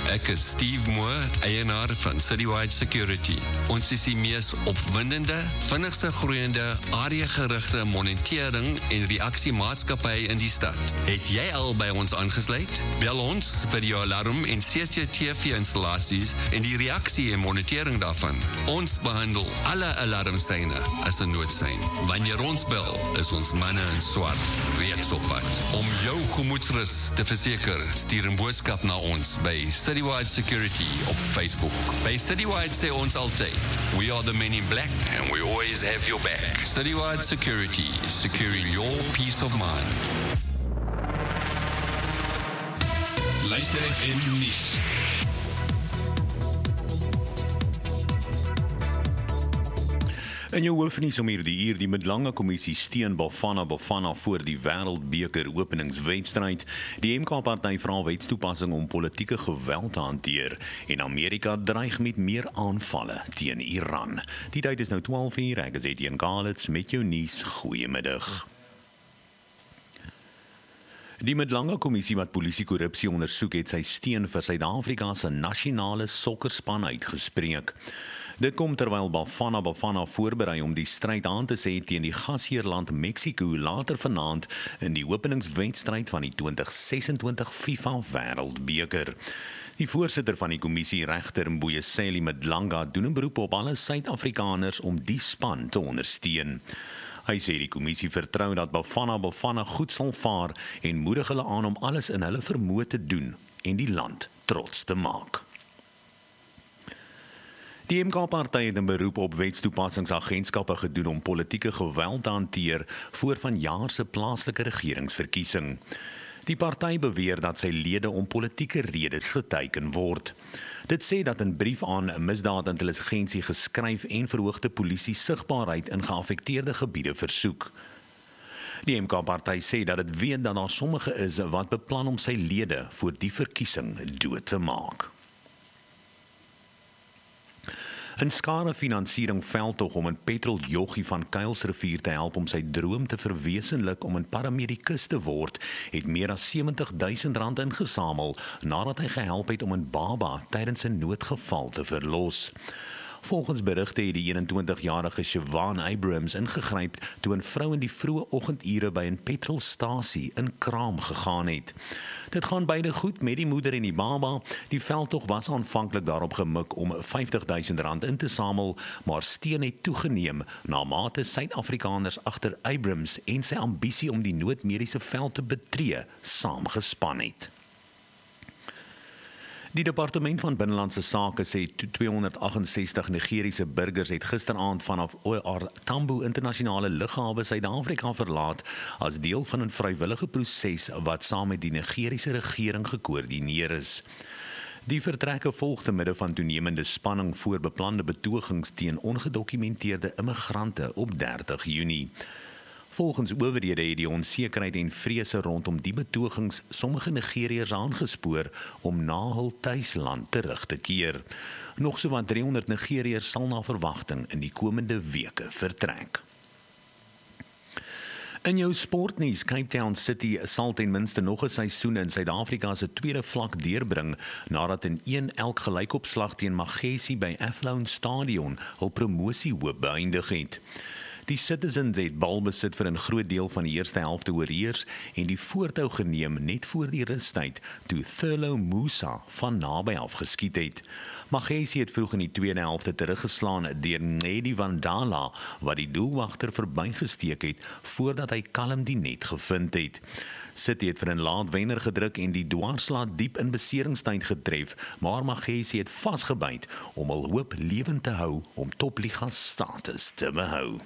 Ek is Steve Moore, eienaar van Citywide Security. Ons is die mees opwindende, vinnigste groeiende, areagerigte monitering en reaksiemaatskappy in die stad. Het jy al by ons aangesluit? Bel ons vir jou alarm en CCTV-installasies en die reaksie en monitering daarvan. Ons behandel alle alarmsyne as 'n noodsein. Wanneer ons bel, is ons manne in swart reeds op pad. Om jou gemoedsrus te verseker, stuur 'n boodskap na ons by Citywide Security op Facebook. By Citywide sê ons altyd, we are the men in black and we always have your back. Citywide Security, securing your peace of mind. Luister FM nuus. In jou hoofnuus om hierdie uur, die Middellange Kommissie steun Bafana voor die Wêreldbeker openingswedstryd. Die MK-party vra wetstoepassing om politieke geweld te hanteer en Amerika dreig met meer aanvalle teen Iran. Die tyd is nou 12:00, ek is Etienne Galits met jou nuus. Goeiemiddag. Die Middellange Kommissie wat polisiekorrupsie ondersoek het sy steun vir Suid-Afrika se nasionale sokkerspan uitgespreek. Dit kom terwyl Bafana voorberei om die stryd aan te sê teen die gasheerland Mexiko later vanaand in die openingswedstryd van die 2026 FIFA Wêreldbeker. Die voorsitter van die kommissie, regter Mboyeseli Madlanga, doen 'n beroep op alle Suid-Afrikaners om die span te ondersteun. Hy sê die kommissie vertrou dat Bafana goed sal vaar en moedig hulle aan om alles in hulle vermoë te doen en die land trots te maak. Die MK-party het 'n beroep op wetstoepassingsagentskappe gedoen om politieke geweld te hanteer voor vanjaar se plaaslike regeringsverkiesing. Die party beweer dat sy lede om politieke redes geteiken word. Dit sê dat 'n brief aan misdaadintelligensie geskryf en verhoogde polisie sigbaarheid in geaffekteerde gebiede versoek. Die MK-party sê dat dit weet dat daar sommige is wat beplan om sy lede voor die verkiesing dood te maak. 'n skare finansiering veldtog om 'n petroljoggie van Kuilsrivier te help om sy droom te verwesenlik om 'n paramedikus te word, het meer as R70.000 ingesamel nadat hy gehelp het om 'n baba tydens 'n noodgeval te verlos. Volgens berigte het die 21-jarige Siobhan Abrams ingegryp toe 'n vrou in die vroeë oggendure by 'n petrolstasie in Kraam gegaan het. Dit gaan beide goed met die moeder en die baba. Die veldtog was aanvanklik daarop gemik om R50.000 in te samel, maar steun het toegeneem na mate Suid-Afrikaners agter Abrams en sy ambisie om die noodmediese veld te betree saamgespan het. Die Departement van Binnelandse Sake sê 268 Nigeriese burgers het gisteraand vanaf OR Tambo internasionale lughawe Suid-Afrika verlaat as deel van 'n vrywillige proses wat saam met die Nigeriese regering gekoördineer is. Die vertrekke volg te midde van toenemende spanning voor beplande betogings teen ongedokumenteerde immigrante op 30 Junie. Volgens owerhede het die onsekerheid en vrese rondom die betogings sommige Nigeriërs aangespoor om na hul tuisland terug te keer. Nog sowat 300 Nigeriërs sal na verwagting in die komende weke vertrek. In jou sportnuus, Cape Town City sal ten minste nog 'n seisoen in Suid-Afrika se tweede vlak deurbring nadat in 1-1 gelykopslag teen Magesi by Athlone Stadion hul promosiehoop beëindig het. Die Citizens het balbesit vir 'n groot deel van die eerste helfte oorheers en die voortou geneem net voor die rustyd toe Thurlow Musa van naby af geskiet het. Magesi het vroeg in die tweede helfte teruggeslaan deur Nedi Vandala wat die doelwagter verbygesteek het voordat hy kalm die net gevind het. City het vir 'n laat wenner gedruk en die dwarslaat diep in beseringstyd getref, maar Magesi het vasgebyt om hul hoop lewend te hou om topliga status te behou.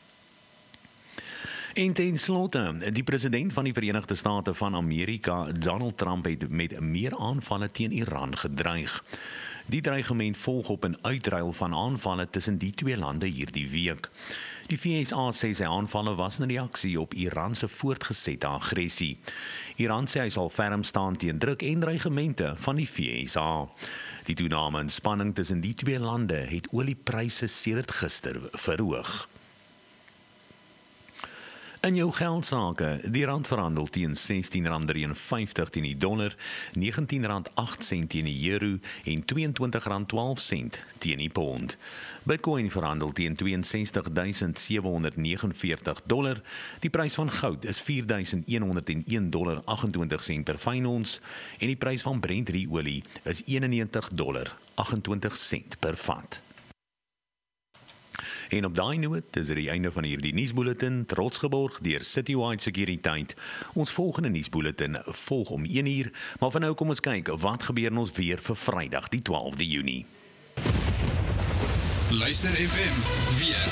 En ten slotte, die president van die Verenigde State van Amerika, Donald Trump, het met meer aanvalle teen Iran gedreig. Die dreigement volg op 'n uitruil van aanvalle tussen die twee lande hierdie week. Die VSA sê sy aanvalle was 'n reaksie op Iran se voortgesette aggressie. Iran sê hy sal ferm staan teen druk en dreigemente van die VSA. Die toename in spanning tussen die twee lande het oliepryse sedert gister verhoog. In jou geldsake, die rand verhandel teen R16.53 teen die dollar, R19.08 teen die euro en R22.12 teen die pond. Bitcoin verhandel teen $62,749. Die prys van goud is $4,101.28 per fyn ons en die prys van Brent olie is $91.28 per vat. En op daai noot is dit die einde van hierdie nuusbulletin, trots geborg deur Citywide Sekuriteit. Ons volgende nuusbulletin volg om 1:00, maar vir nou kom ons kyk wat gebeur in ons weer vir Vrydag die 12de Junie. Luister FM weer.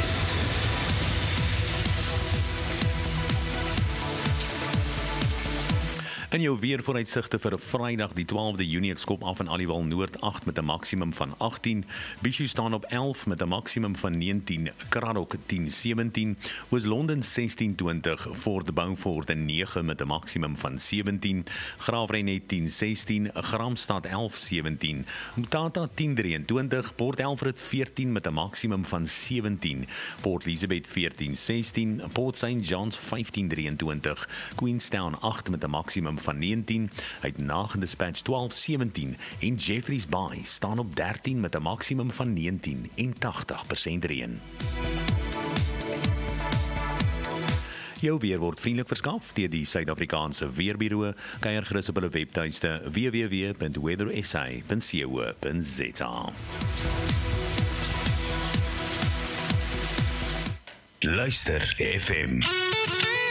In jou weervooruitsigte vir Vrydag die 12de Junie, ek skop af in Aliwal Noord 8 met 'n maksimum van 18, Bishu staan op 11 met 'n maksimum van 19, Kraddock 10-17, Oos-London 16-20, Fort Beaufort 9 met 'n maksimum van 17, Graafrenet 10-16, Gramstad 11-17, Mthatha 10-23, Port Elfrid 14 met 'n maksimum van 17, Port Elizabeth 14-16, Port St. John's 15-23, Queenstown 8 met 'n maksimum van 19, uit Nagedispatch 12-17 en Jeffreys Bay staan op 13 met 'n maksimum van 19 en 80% reën. Jou weer word vriendelik verskaf deur die Suid-Afrikaanse Weerbureau. Kyk gerus op hulle webtuiste www.weathersa.co.za. Luister FM.